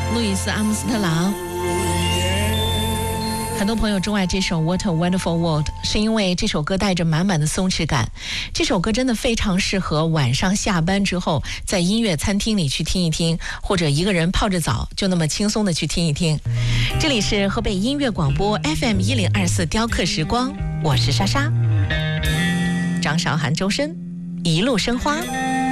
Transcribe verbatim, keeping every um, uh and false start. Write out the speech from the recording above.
路易斯·阿姆斯特朗。很多朋友钟爱这首 What a Wonderful World， 是因为这首歌带着满满的松弛感。这首歌真的非常适合晚上下班之后在音乐餐厅里去听一听，或者一个人泡着澡就那么轻松的去听一听。这里是河北音乐广播 F M 一零二四雕刻时光，我是莎莎。张韶涵、周深，一路生花。